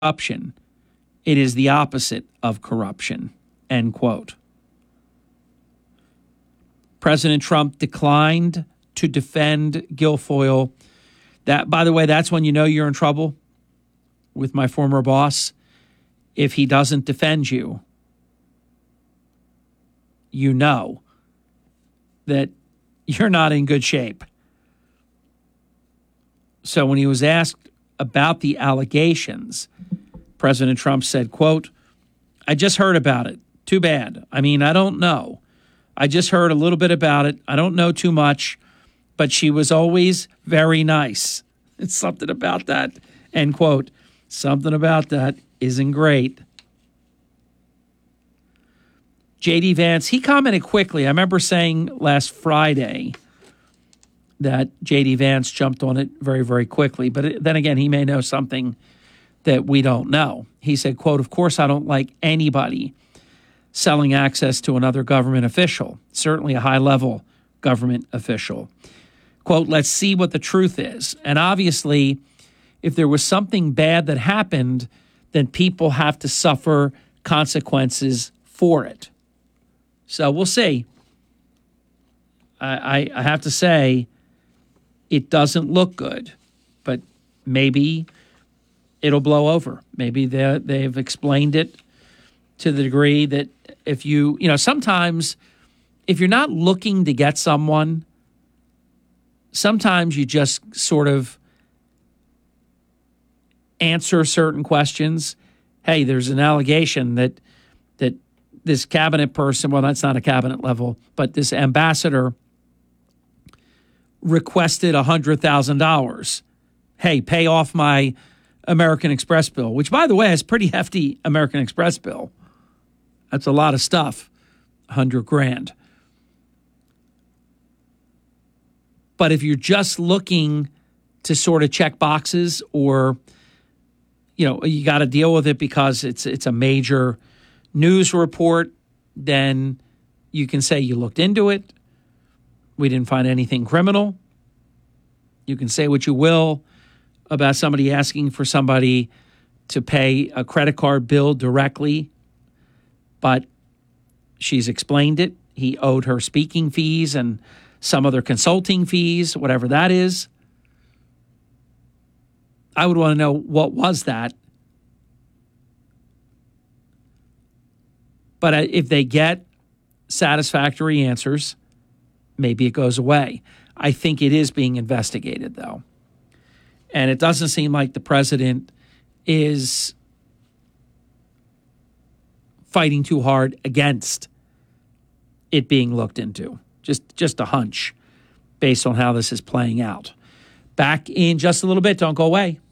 corruption. It is the opposite of corruption, end quote. President Trump declined to defend Guilfoyle. That, by the way, that's when you know you're in trouble with my former boss. If he doesn't defend you, you know that you're not in good shape. So when he was asked about the allegations, President Trump said, quote, "I just heard about it. Too bad. I mean, I don't know. I just heard a little bit about it. I don't know too much, but she was always very nice." It's something about that, end quote. Something about that isn't great. J.D. Vance, he commented quickly. I remember saying last Friday that J.D. Vance jumped on it very, very quickly. But then again, he may know something that we don't know. He said, quote, "Of course, I don't like anybody selling access to another government official, certainly a high-level government official. Quote, let's see what the truth is. And obviously, if there was something bad that happened, then people have to suffer consequences for it." So we'll see. I have to say, it doesn't look good, but maybe it'll blow over. Maybe they've explained it to the degree that if sometimes if you're not looking to get someone, sometimes you just sort of answer certain questions. Hey, there's an allegation that this cabinet person, well, that's not a cabinet level, but this ambassador requested $100,000. Hey, pay off my American Express bill, which, by the way, is a pretty hefty American Express bill. That's a lot of stuff, $100,000. But if you're just looking to sort of check boxes, or you got to deal with it because it's a major news report, then you can say you looked into it. We didn't find anything criminal. You can say what you will about somebody asking for somebody to pay a credit card bill directly, but she's explained it. He owed her speaking fees and some other consulting fees, whatever that is. I would want to know, what was that? But if they get satisfactory answers, maybe it goes away. I think it is being investigated, though. And it doesn't seem like the president is fighting too hard against it being looked into. Just a hunch based on how this is playing out. Back in just a little bit. Don't go away.